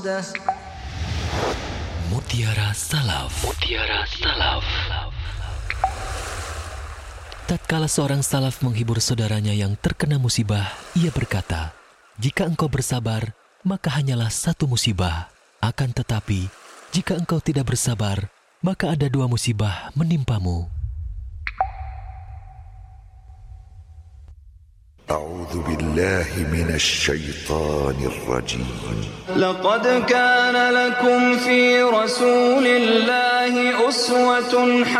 Mutiara Salaf. Mutiara Salaf. Tatkala seorang salaf menghibur saudaranya yang terkena musibah, ia berkata, "Jika engkau bersabar, maka hanyalah satu musibah. Akan tetapi, jika engkau tidak bersabar, maka ada dua musibah menimpamu." أعوذ بالله من الشيطان الرجيم. لقد كان لكم في رسول الله أسوة